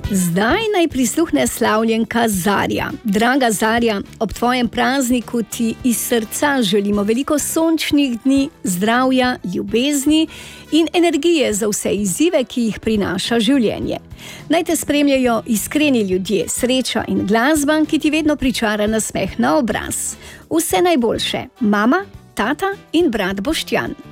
Zdaj naj prisluhne slavljenka Zarja. Draga Zarja, ob tvojem prazniku ti iz srca želimo veliko sončnih dni, zdravja, ljubezni in energije za vse izzive, ki jih prinaša življenje. Naj te spremljajo iskreni ljudje, sreča in glasba, ki ti vedno pričara nasmeh na obraz. Vse najboljše, mama, tata in brat Boštjan.